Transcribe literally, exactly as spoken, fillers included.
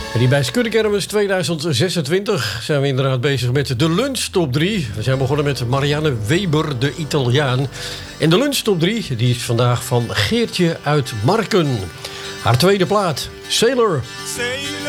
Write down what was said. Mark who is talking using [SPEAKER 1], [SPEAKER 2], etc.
[SPEAKER 1] En die bij Skuddekermis tweeduizend zesentwintig zijn we inderdaad bezig met de lunch top drie. We zijn begonnen met Marianne Weber, de Italiaan. En de lunch top drie die is vandaag van Geertje uit Marken. Haar tweede plaat, Sailor.